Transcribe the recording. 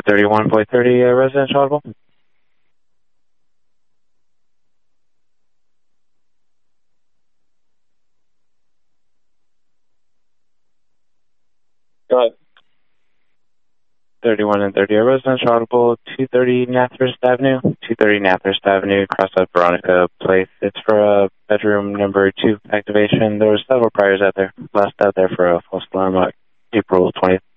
231.30 residential audible. Go ahead. 31 and 30 residential audible, 230 Nathurst Avenue, 230 Nathurst Avenue, cross out Veronica Place. It's for bedroom number 2 activation. There were several priors out there. Last out there for a false alarm April 20th.